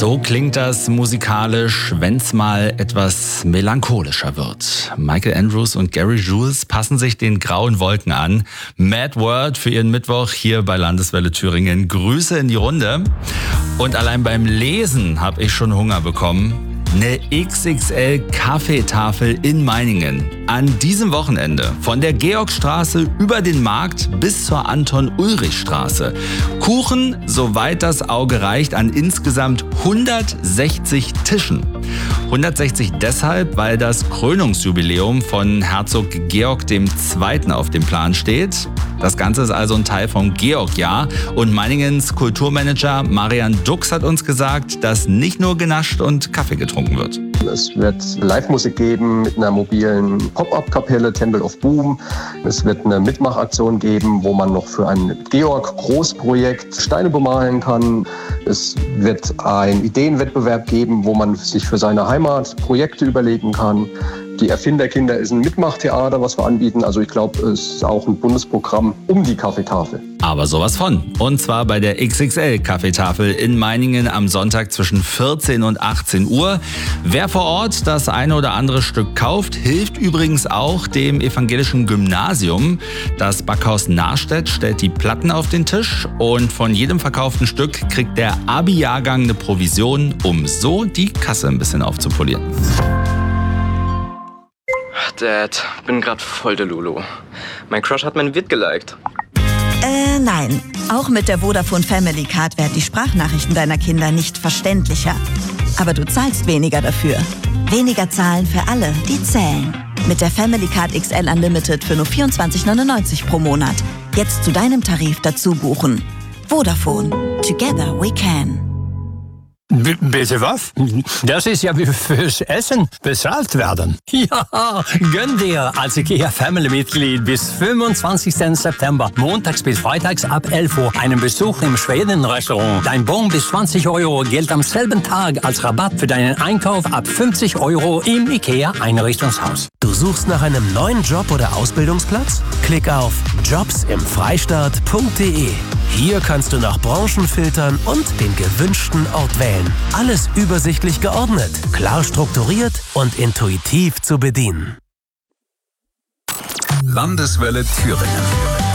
So klingt das musikalisch, wenn's mal etwas melancholischer wird. Michael Andrews und Gary Jules passen sich den grauen Wolken an. Mad World für ihren Mittwoch hier bei Landeswelle Thüringen. Grüße in die Runde. Und allein beim Lesen habe ich schon Hunger bekommen. Eine XXL-Kaffeetafel in Meiningen. An diesem Wochenende von der Georgstraße über den Markt bis zur Anton-Ulrich-Straße. Kuchen, soweit das Auge reicht, an insgesamt 160 Tischen. 160 deshalb, weil das Krönungsjubiläum von Herzog Georg II. Auf dem Plan steht. Das Ganze ist also ein Teil vom Georg-Jahr. Und Meiningens Kulturmanager Marian Dux hat uns gesagt, dass nicht nur genascht und Kaffee getrunken wird. Es wird Live-Musik geben mit einer mobilen Pop-Up-Kapelle, Temple of Boom. Es wird eine Mitmachaktion geben, wo man noch für ein Georg-Großprojekt Steine bemalen kann. Es wird einen Ideenwettbewerb geben, wo man sich für seine Heimat Projekte überlegen kann. Die Erfinderkinder ist ein Mitmachtheater, was wir anbieten. Also ich glaube, es ist auch ein Bundesprogramm um die Kaffeetafel. Aber sowas von. Und zwar bei der XXL-Kaffeetafel in Meiningen am Sonntag zwischen 14 und 18 Uhr. Wer vor Ort das eine oder andere Stück kauft, hilft übrigens auch dem evangelischen Gymnasium. Das Backhaus Nahrstedt stellt die Platten auf den Tisch und von jedem verkauften Stück kriegt der Abi-Jahrgang eine Provision, um so die Kasse ein bisschen aufzupolieren. Dad, bin grad voll der Lulu. Mein Crush hat mein Vid geliked. Nein. Auch mit der Vodafone Family Card werden die Sprachnachrichten deiner Kinder nicht verständlicher. Aber du zahlst weniger dafür. Weniger zahlen für alle, die zählen. Mit der Family Card XL Unlimited für nur 24,99 pro Monat. Jetzt zu deinem Tarif dazu buchen. Vodafone. Together we can. Bitte was? Das ist ja wie fürs Essen bezahlt werden. Ja, gönn dir als IKEA-Family-Mitglied bis 25. September, montags bis freitags ab 11 Uhr, einen Besuch im Schweden-Restaurant. Dein Bon bis 20 € gilt am selben Tag als Rabatt für deinen Einkauf ab 50 € im IKEA-Einrichtungshaus. Du suchst nach einem neuen Job oder Ausbildungsplatz? Klick auf jobsimfreistaat.de. Hier kannst du nach Branchen filtern und den gewünschten Ort wählen. Alles übersichtlich geordnet, klar strukturiert und intuitiv zu bedienen. Landeswelle Thüringen.